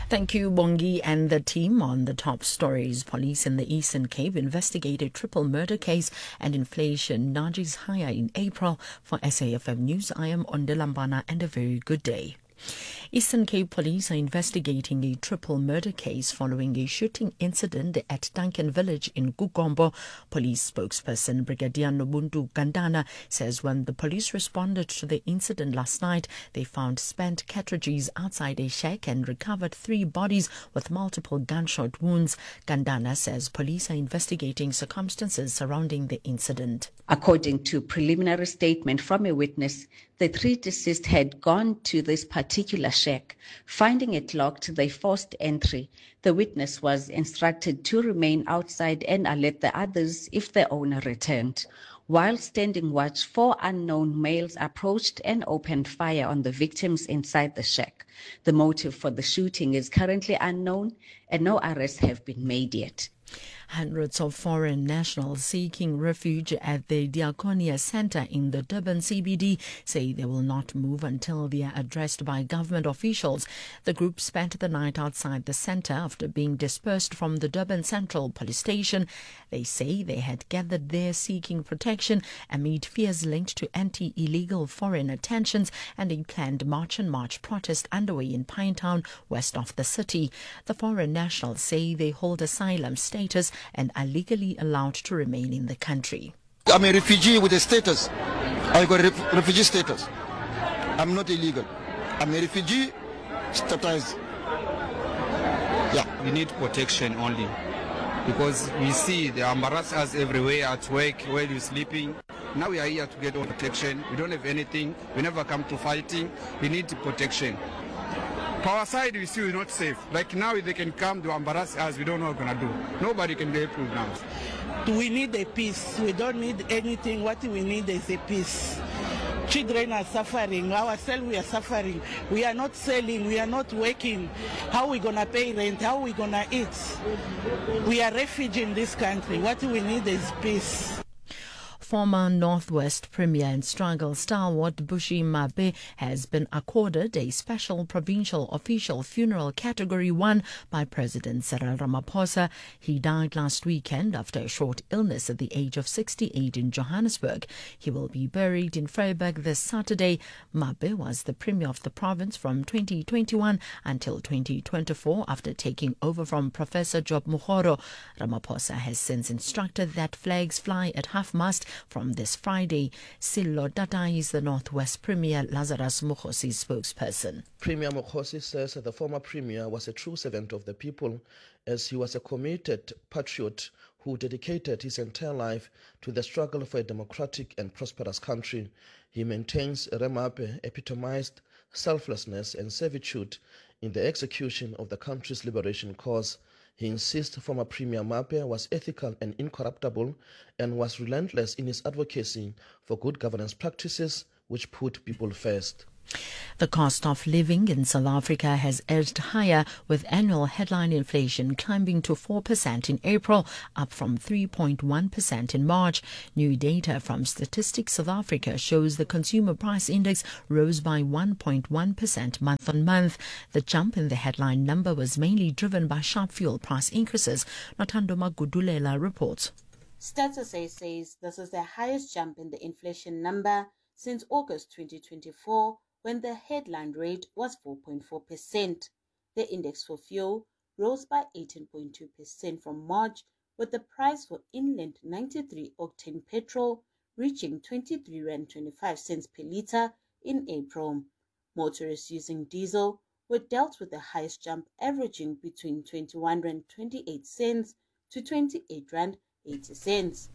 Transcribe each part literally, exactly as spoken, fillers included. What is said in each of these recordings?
Thank you, Bongi and the team. On the top stories, police in the Eastern Cape investigate a triple murder case and inflation nudges higher in April. For S A F M News, I am Ondelambana and a very good day. Eastern Cape Police are investigating a triple murder case following a shooting incident at Duncan Village in Gugombo. Police spokesperson Brigadier Nobuntu Gandana says when the police responded to the incident last night, they found spent cartridges outside a shack and recovered three bodies with multiple gunshot wounds. Gandana says police are investigating circumstances surrounding the incident. According to preliminary statement from a witness, the three deceased had gone to this particular shack. Finding it locked, they forced entry. The witness was instructed to remain outside and alert the others if the owner returned. While standing watch, four unknown males approached and opened fire on the victims inside the shack. The motive for the shooting is currently unknown and no arrests have been made yet. Hundreds of foreign nationals seeking refuge at the Diakonia Centre in the Durban C B D say they will not move until they are addressed by government officials. The group spent the night outside the centre after being dispersed from the Durban Central Police Station. They say they had gathered there seeking protection amid fears linked to anti-illegal foreign attentions and a planned March and March protest underway in Pinetown, west of the city. The foreign nationals say they hold asylum status and are legally allowed to remain in the country. I'm a refugee with a status. I got ref- refugee status. I'm not illegal. I'm a refugee status. Yeah. We need protection only because we see they embarrass us everywhere at work, where you're sleeping. Now we are here to get protection. We don't have anything. We never come to fighting. We need protection. For our side, we see we're not safe. Like now, they can come to embarrass us. We don't know what we're going to do. Nobody can help us now. We need a peace. We don't need anything. What we need is a peace. Children are suffering. Ourselves, we are suffering. We are not selling. We are not working. How are we going to pay rent? How are we going to eat? We are refugees in this country. What we need is peace. Former Northwest Premier and struggle stalwart Bushi Mabe has been accorded a special provincial official funeral category one by President Cyril Ramaphosa. He died last weekend after a short illness at the age of sixty-eight in Johannesburg. He will be buried in Vryburg this Saturday. Mabe was the Premier of the province from twenty twenty-one until twenty twenty-four after taking over from Professor Job Mokgoro. Ramaphosa has since instructed that flags fly at half-mast from this Friday. Silo Data is the Northwest Premier Lazarus Mokhosi's spokesperson. Premier Mokhosi says that the former Premier was a true servant of the people, as he was a committed patriot who dedicated his entire life to the struggle for a democratic and prosperous country. He maintains Remape epitomized selflessness and servitude in the execution of the country's liberation cause. He insists former Premier Mape was ethical and incorruptible and was relentless in his advocacy for good governance practices which put people first. The cost of living in South Africa has edged higher, with annual headline inflation climbing to four percent in April, up from three point one percent in March. New data from Statistics South Africa shows the consumer price index rose by one point one percent month on month. The jump in the headline number was mainly driven by sharp fuel price increases. Nothando Magudulela reports. Stats S A says this is the highest jump in the inflation number since August twenty twenty-four, when the headline rate was four point four percent. The index for fuel rose by eighteen point two percent from March, with the price for inland ninety-three octane petrol reaching twenty-three rand twenty-five cents per litre in April. Motorists using diesel were dealt with the highest jump, averaging between twenty-one rand twenty-eight cents to twenty-eight rand eighty cents.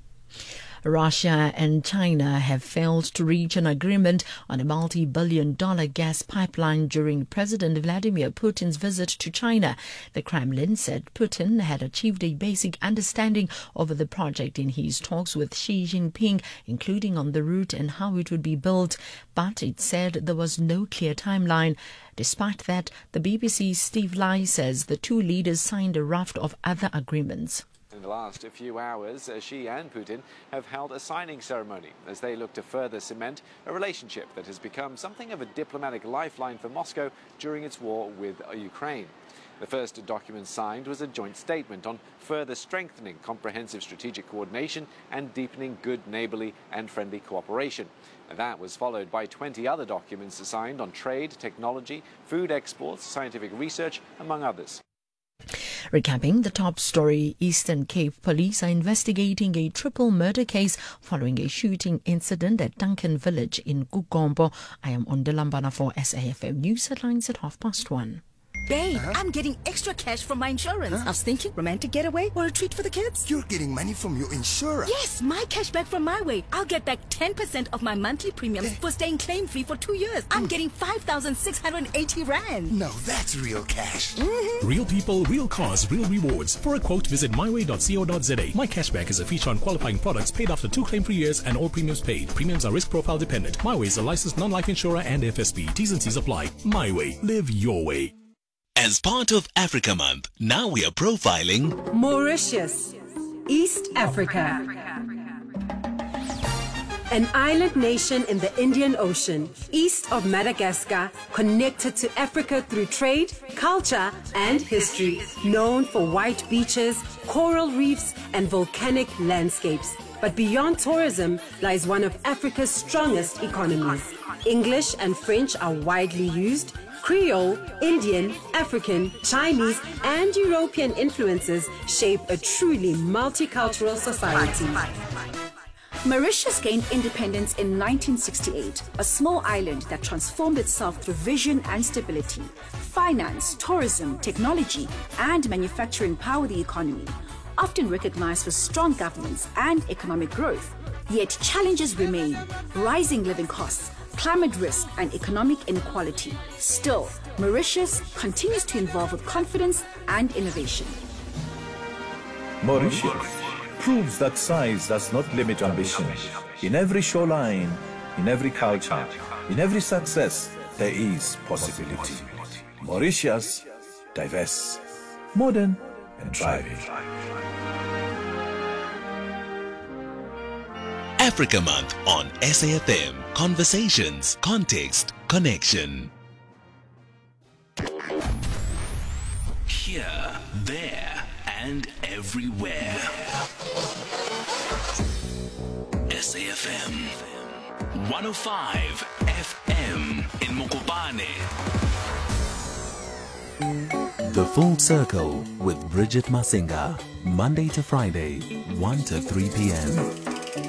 Russia and China have failed to reach an agreement on a multi-billion dollar gas pipeline during President Vladimir Putin's visit to China. The Kremlin said Putin had achieved a basic understanding over the project in his talks with Xi Jinping, including on the route and how it would be built, but it said there was no clear timeline. Despite that, the B B C's Steve Lai says the two leaders signed a raft of other agreements. In the last few hours, Xi and Putin have held a signing ceremony as they look to further cement a relationship that has become something of a diplomatic lifeline for Moscow during its war with Ukraine. The first document signed was a joint statement on further strengthening comprehensive strategic coordination and deepening good neighbourly and friendly cooperation. And that was followed by twenty other documents signed on trade, technology, food exports, scientific research, among others. Recapping the top story, Eastern Cape police are investigating a triple murder case following a shooting incident at Duncan Village in Kukombo. I am Ondalambana for S A F M News Headlines at half past one. Babe, uh-huh. I'm getting extra cash from my insurance. Huh? I was thinking romantic getaway or a treat for the kids. You're getting money from your insurer? Yes, my cash back from My Way. I'll get back ten percent of my monthly premiums for staying claim-free for two years. I'm getting five thousand six hundred eighty rand. Now that's real cash. Mm-hmm. Real people, real cars, real rewards. For a quote, visit my way dot co dot za. My Cashback is a feature on qualifying products paid after two claim-free years and all premiums paid. Premiums are risk profile dependent. My Way is a licensed non-life insurer and F S B. T's and C's apply. My Way. Live your way. As part of Africa Month, now we are profiling Mauritius, East Africa. An island nation in the Indian Ocean, east of Madagascar, connected to Africa through trade, culture, and history. Known for white beaches, coral reefs, and volcanic landscapes. But beyond tourism lies one of Africa's strongest economies. English and French are widely used. Creole, Indian, African, Chinese, and European influences shape a truly multicultural society. Mauritius gained independence in nineteen sixty-eight, a small island that transformed itself through vision and stability. Finance, tourism, technology, and manufacturing power the economy, often recognized for strong governance and economic growth. Yet challenges remain: rising living costs, climate risk, and economic inequality. Still, Mauritius continues to evolve with confidence and innovation. Mauritius proves that size does not limit ambition. In every shoreline, in every culture, in every success, there is possibility. Mauritius, diverse, modern, and thriving. Africa Month on S A F M. Conversations, context, connection. Here, there, and everywhere. S A F M one oh five F M in Mokopane. The Full Circle with Bridget Masinga. Monday to Friday, one to three p.m.